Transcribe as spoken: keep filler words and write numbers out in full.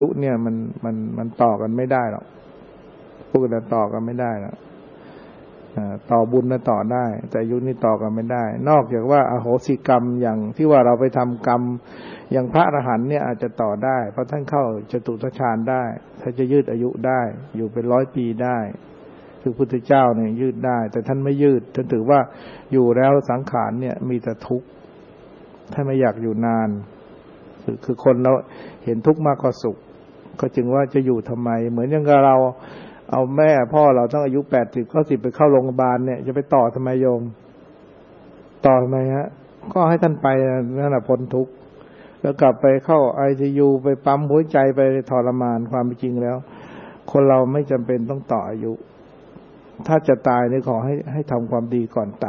ยุเนี่ยมันมันมันต่อกันไม่ได้หรอกพูดแล้วต่อกันไม่ได้หรอกต่อบุญนะต่อได้แต่อายุนี่ต่อกันไม่ได้นอกจากว่าอโหสิกรรมอย่างที่ว่าเราไปทำกรรมอย่างพระอรหันต์เนี่ยอาจจะต่อได้เพราะท่านเข้าจตุตฌานได้ถ้าจะยืดอายุได้อยู่เป็นร้อยปีได้คือพุทธเจ้าเนี่ยยืดได้แต่ท่านไม่ยืดท่านถือว่าอยู่แล้วสังขารเนี่ยมีแต่ทุกข์ท่านไม่อยากอยู่นานคือคือคนเราเห็นทุกข์มากกว่าสุขก็จึงว่าจะอยู่ทำไมเหมือนอย่างกับเราเอาแม่พ่อเราต้องอายุแปดสิบเก้าสิบไปเข้าโรงพยาบาลเนี่ยจะไปต่อทำไมโยมต่อทำไมฮะก็ให้ท่านไปนั่นแหละพ้นทุกข์แล้วกลับไปเข้า ไอ ซี ยู ไปปั๊มหัวใจไปทรมานความจริงแล้วคนเราไม่จำเป็นต้องต่ออายุถ้าจะตายนี่ขอให้ให้ทำความดีก่อนตาย